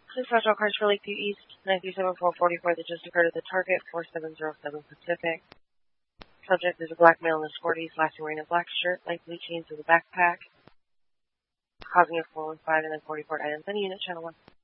Dispatch all cars for Lakeview East, 937-444 that just occurred at the target, 4707 Pacific. Subject is a black male in his 40s, last wearing a black shirt, light blue jeans with a backpack, causing a 415 and then 44 items. Any unit, channel 1.